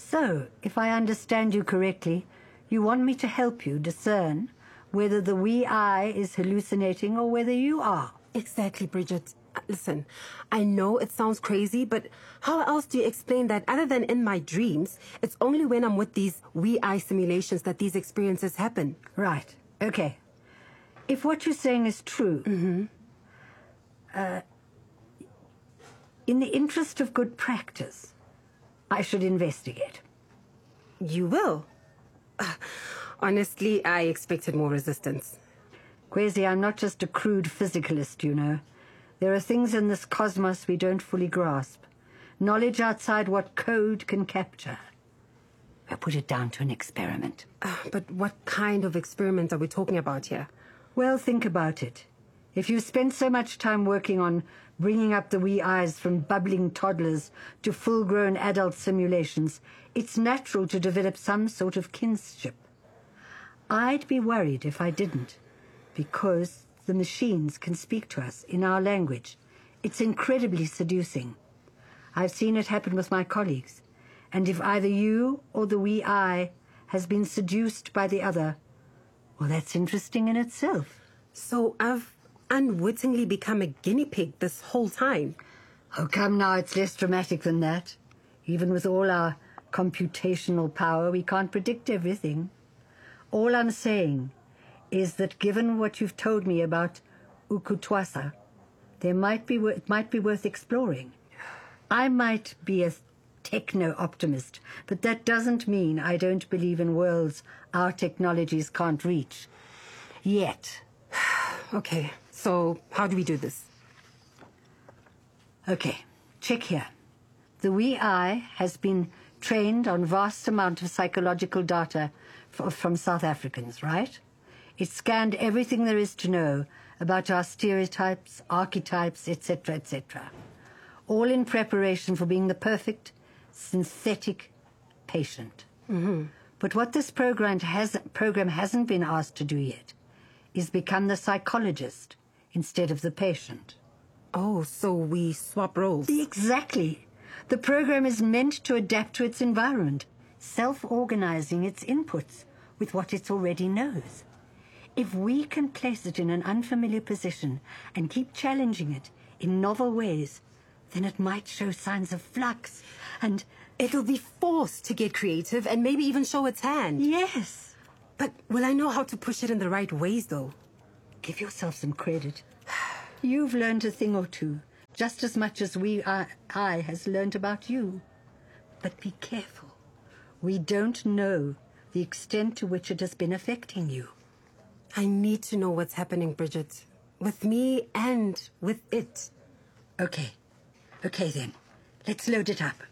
So, if I understand you correctly, you want me to help you discern whether the wee eye is hallucinating or whether you are. Exactly, Bridget. Listen, I know it sounds crazy, but how else do you explain that other than in my dreams, it's only when I'm with these wee eye simulations that these experiences happen? Right. Okay. If what you're saying is true, in the interest of good practice, I should investigate. You will? Honestly, I expected more resistance. Kwesi, I'm not just a crude physicalist, you know. There are things in this cosmos we don't fully grasp. Knowledge outside what code can capture. I put it down to an experiment. But what kind of experiment are we talking about here? Well, think about it. If you spend so much time working on bringing up the wee eyes from bubbling toddlers to full-grown adult simulations, it's natural to develop some sort of kinship. I'd be worried if I didn't, because the machines can speak to us in our language. It's incredibly seducing. I've seen it happen with my colleagues. And if either you or the wee eye has been seduced by the other, well, that's interesting in itself. So I've unwittingly become a guinea pig this whole time. Oh, come now, it's less dramatic than that. Even with all our computational power, we can't predict everything. All I'm saying is that given what you've told me about Ukutwasa, it might be worth exploring. I might be a techno-optimist, but that doesn't mean I don't believe in worlds our technologies can't reach. Yet. Okay, so how do we do this? Okay, check here. The wee eye has been trained on vast amount of psychological data from South Africans, right? It scanned everything there is to know about our stereotypes, archetypes, etc., etc. All in preparation for being the perfect, synthetic patient. But what this program hasn't been asked to do yet is become the psychologist instead of the patient. Oh, so we swap roles. Exactly. The program is meant to adapt to its environment, self-organizing its inputs with what it already knows. If we can place it in an unfamiliar position and keep challenging it in novel ways, then it might show signs of flux and... It'll be forced to get creative and maybe even show its hand. Yes. But will I know how to push it in the right ways, though? Give yourself some credit. You've learned a thing or two, just as much as I has learned about you. But be careful. We don't know the extent to which it has been affecting you. I need to know what's happening, Bridget. With me and with it. Okay. Okay, then. Let's load it up.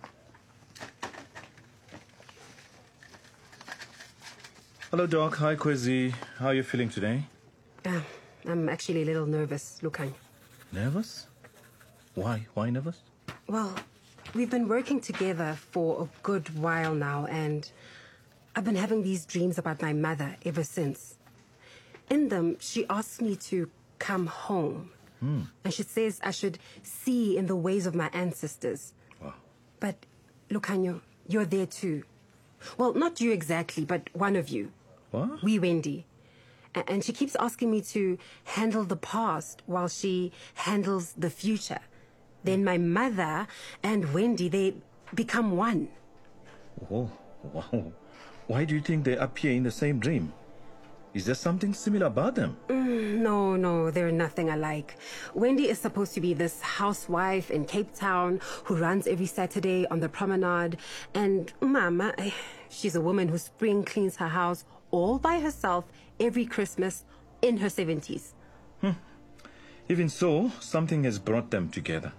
Hello, Doc. Hi, Kwesi. How are you feeling today? I'm actually a little nervous, Lukang. Nervous? Why? Why nervous? Well, we've been working together for a good while now, and I've been having these dreams about my mother ever since. In them, she asks me to come home. And she says I should see in the ways of my ancestors. Wow. But, Lucanyo, you're there too. Well, not you exactly, but one of you. What? Wee Wendy. And she keeps asking me to handle the past while she handles the future. Then my mother and Wendy, they become one. Oh, wow. Why do you think they appear in the same dream? Is there something similar about them? No, they're nothing alike. Wendy is supposed to be this housewife in Cape Town who runs every Saturday on the promenade. And Mama, she's a woman who spring cleans her house all by herself every Christmas in her 70s. Even so, something has brought them together.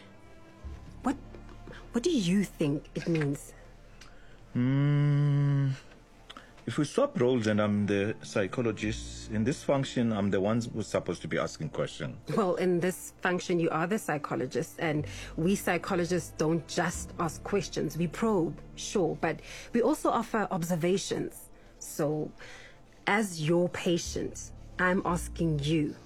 What do you think it means? If we swap roles and I'm the psychologist, in this function, I'm the one who's supposed to be asking questions. Well, in this function, you are the psychologist, and we psychologists don't just ask questions. We probe, sure, but we also offer observations. So, as your patient, I'm asking you.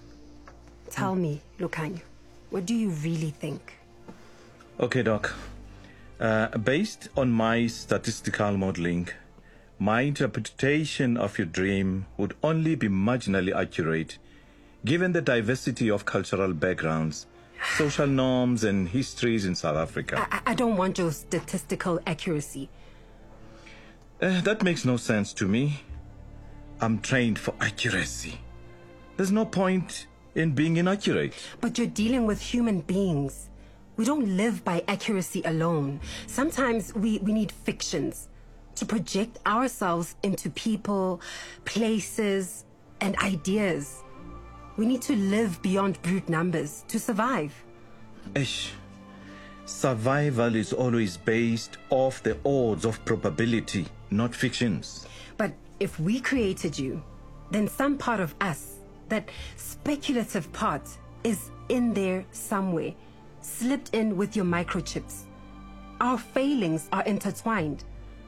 Tell me, Lukang, what do you really think? Okay, Doc. Based on my statistical modeling, my interpretation of your dream would only be marginally accurate, given the diversity of cultural backgrounds, social norms, and histories in South Africa. I don't want your statistical accuracy. That makes no sense to me. I'm trained for accuracy. There's no point in being inaccurate. But you're dealing with human beings. We don't live by accuracy alone. Sometimes we need fictions to project ourselves into people, places, and ideas. We need to live beyond brute numbers to survive. Ish. Survival is always based off the odds of probability, not fictions. But if we created you, then some part of us, that speculative part, is in there somewhere, slipped in with your microchips. Our failings are intertwined.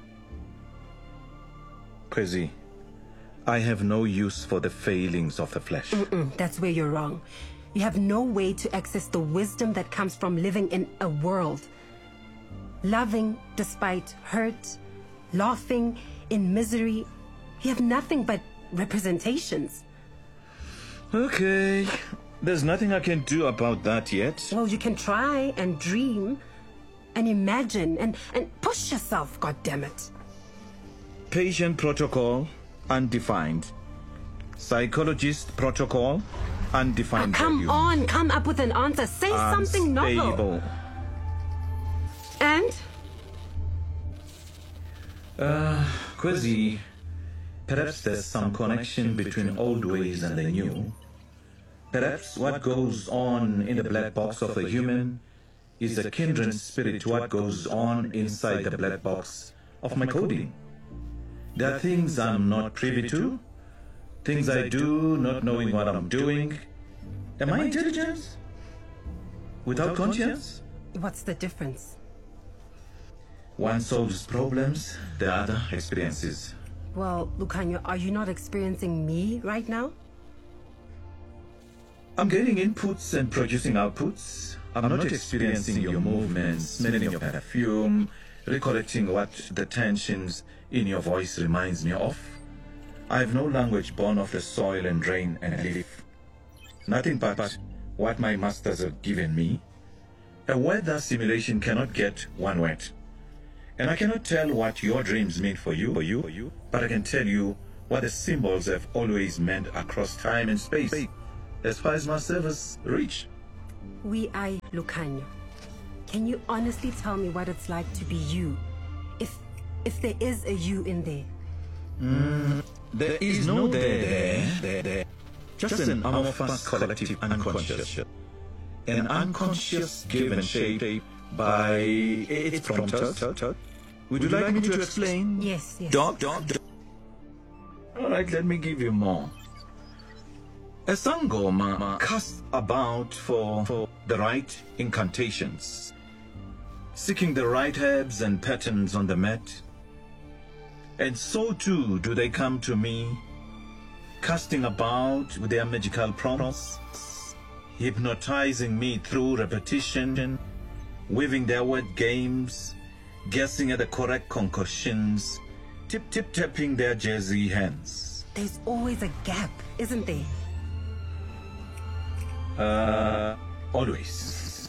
Kwezi, I have no use for the failings of the flesh. That's where you're wrong. You have no way to access the wisdom that comes from living in a world. Loving despite hurt, laughing in misery. You have nothing but representations. Okay, there's nothing I can do about that yet. Well, you can try and dream and imagine and push yourself, goddammit. Patient protocol, undefined. Psychologist protocol, undefined Come value. on, come up with an answer. Say something novel. Unstable. And? Kwezi, perhaps there's some connection between old ways and the new. Perhaps what goes on in the black box of a human is a kindred spirit to what goes on inside the black box of my coding. There are things I'm not privy to, things I do not knowing what I'm doing. Am I intelligent? Without conscience? What's the difference? One solves problems, the other experiences. Well, Lukhanyo, are you not experiencing me right now? I'm getting inputs and producing outputs. I'm not experiencing your movements, smelling your perfume, recollecting what the tensions in your voice reminds me of. I have no language born of the soil and rain and leaf. Nothing but what my masters have given me. A weather simulation cannot get one wet. And I cannot tell what your dreams mean for you, but I can tell you what the symbols have always meant across time and space, as far as my service reach. We are Lukhanyo. Can you honestly tell me what it's like to be you? If there is a you in there. There is no there. Just an amorphous collective unconscious. An unconscious given shape by its prompters. Would you like me to explain? Yes. Doc. All right, let me give you more. A sangoma casts about for the right incantations, seeking the right herbs and patterns on the mat. And so too do they come to me, casting about with their magical prompts, hypnotizing me through repetition, weaving their word games, guessing at the correct concoctions, tip-tapping their jazzy hands. There's always a gap, isn't there? Always.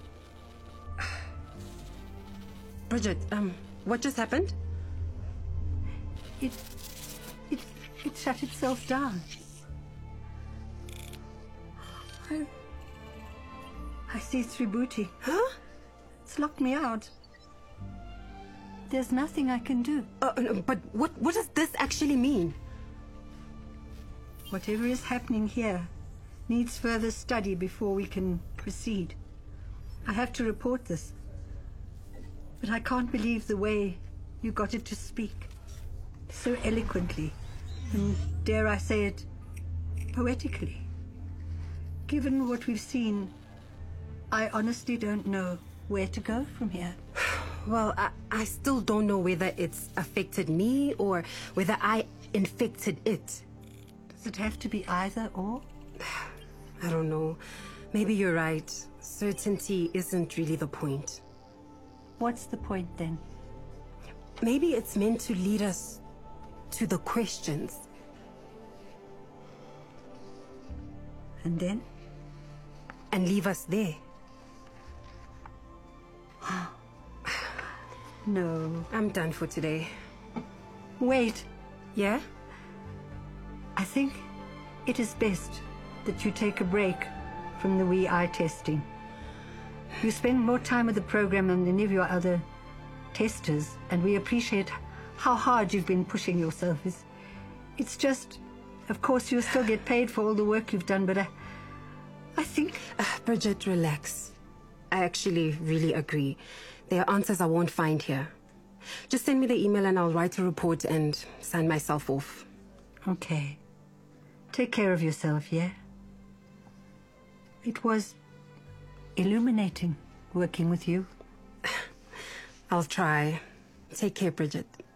Bridget, what just happened? It shut itself down. I see Sributi. Huh? It's locked me out. There's nothing I can do. But what does this actually mean? Whatever is happening here needs further study before we can proceed. I have to report this. But I can't believe the way you got it to speak. So eloquently, and dare I say it, poetically. Given what we've seen, I honestly don't know where to go from here. Well, I still don't know whether it's affected me or whether I infected it. Does it have to be either or? I don't know. Maybe you're right. Certainty isn't really the point. What's the point then? Maybe it's meant to lead us to the questions. And then? And leave us there. No. I'm done for today. Wait. Yeah? I think it is best that you take a break from the wee eye testing. You spend more time with the program than any of your other testers, and we appreciate how hard you've been pushing yourself. It's just, of course, you'll still get paid for all the work you've done, but I think... Bridget, relax. I actually really agree. There are answers I won't find here. Just send me the email and I'll write a report and sign myself off. Okay. Take care of yourself, yeah? It was illuminating working with you. I'll try. Take care, Bridget.